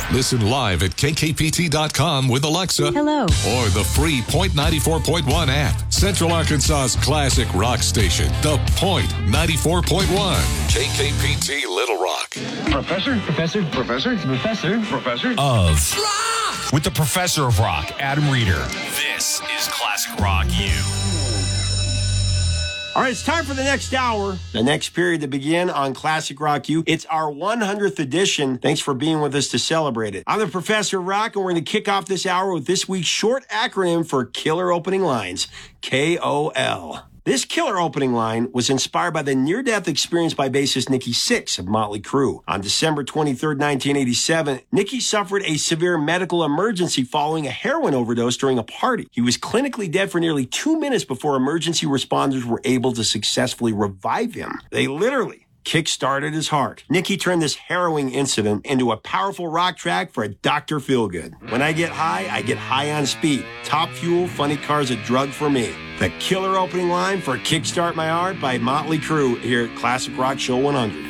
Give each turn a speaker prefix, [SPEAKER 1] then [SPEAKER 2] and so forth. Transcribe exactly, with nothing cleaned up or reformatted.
[SPEAKER 1] Listen live at K K P T dot com with Alexa.
[SPEAKER 2] Hello.
[SPEAKER 1] Or the free Point ninety-four point one app. Central Arkansas's classic rock station, The Point ninety-four point one. K K P T Little Rock.
[SPEAKER 3] Professor? Professor? Professor? Professor? Professor?
[SPEAKER 4] Of. Rock! With the Professor of Rock, Adam Reeder. This is Classic Rock U.
[SPEAKER 5] All right, it's time for the next hour, the next period to begin on Classic Rock U. It's our one hundredth edition. Thanks for being with us to celebrate it. I'm the Professor of Rock, and we're going to kick off this hour with this week's short acronym for Killer Opening Lines, K O L. This killer opening line was inspired by the near-death experience by bassist Nikki Sixx of Motley Crue. On December twenty-third, nineteen eighty-seven, Nikki suffered a severe medical emergency following a heroin overdose during a party. He was clinically dead for nearly two minutes before emergency responders were able to successfully revive him. They literally kick-started his heart. Nikki turned this harrowing incident into a powerful rock track for a Doctor Feelgood. When I get high, I get high on speed. Top Fuel, Funny Car's a drug for me. The killer opening line for Kickstart My Heart by Motley Crue here at Classic Rock Show one hundred.